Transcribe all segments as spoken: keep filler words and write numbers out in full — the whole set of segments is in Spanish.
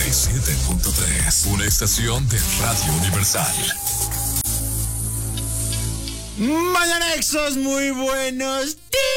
y siete punto tres, una estación de Radio Universal. Mañanexos, muy buenos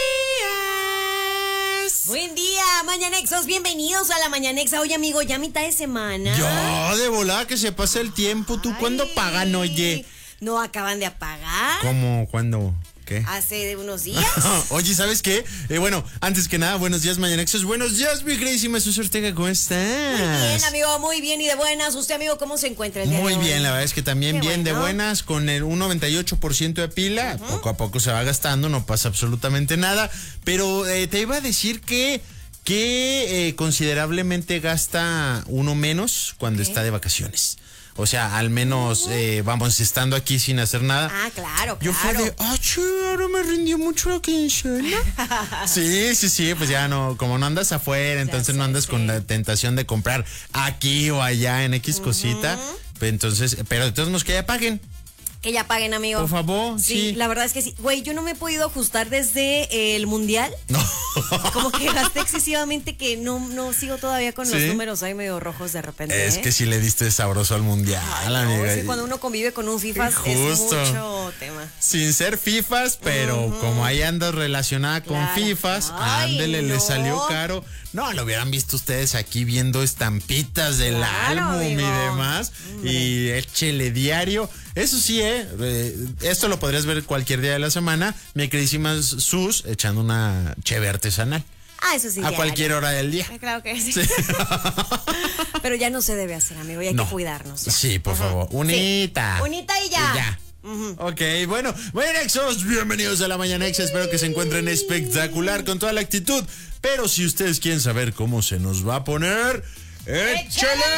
días. Buen día, Mañanexos, bienvenidos a la Mañanexa. Oye, amigo, ya mitad de semana. Ya, de volada que se pasa el tiempo. ¿Tú Ay, cuándo pagan, oye? No acaban de apagar. ¿Cómo? ¿Cuándo? ¿Qué? Hace unos días. Oye, ¿sabes qué? Eh, bueno, antes que nada, buenos días, Mañanexos. Buenos días, mi queridísima Jesús Ortega, ¿cómo estás? Muy bien, amigo, muy bien y de buenas. ¿Usted, amigo, cómo se encuentra el día Muy de hoy? bien, la verdad es que también Qué bien bueno. de buenas, con el un noventa y ocho por ciento de pila. Uh-huh. Poco a poco se va gastando, no pasa absolutamente nada. Pero eh, te iba a decir que, que eh, considerablemente gasta uno menos cuando ¿Qué? está de vacaciones. O sea, al menos, eh, vamos, estando aquí sin hacer nada. Ah, claro, claro. Yo fue de, ah, che, ahora me rindió mucho la quincena. Sí, sí, sí, pues ya no, como no andas afuera, entonces sé, no andas sí. con la tentación de comprar aquí o allá en X cosita. Pues entonces, pero de todos modos que ya paguen. Que ya paguen, amigo. Por favor, Sí, sí. la verdad es que sí. Güey, yo no me he podido ajustar desde el Mundial. No. Como que gasté excesivamente que no, no sigo todavía con ¿Sí? los números ahí medio rojos de repente. Es ¿eh? que sí le diste sabroso al mundial, Ay, no, amiga. es que cuando uno convive con un FIFA es Justo. mucho tema. Sin ser FIFAs, pero uh-huh. como ahí andas relacionada con Claro. FIFAs, Ay, ándele, no. le salió caro. No, lo hubieran visto ustedes aquí viendo estampitas del Claro, álbum amigo. y demás. Hombre. Y échele diario. Eso sí, eh, eh, esto lo podrías ver cualquier día de la semana. Mi queridísima Sus echando una cheve artesanal. Ah, eso sí. A ya, cualquier ya. hora del día. Eh, Claro que sí. Sí. Pero ya no se debe hacer, amigo, y hay No. que cuidarnos. ya. Sí, por Ajá. favor. Unita. Sí. Unita y ya. Y ya. Ujú. Ok, bueno, Mañanexos, bienvenidos a la Mañanexa. Espero que se encuentren espectacular con toda la actitud. Pero si ustedes quieren saber cómo se nos va a poner, ¡échale!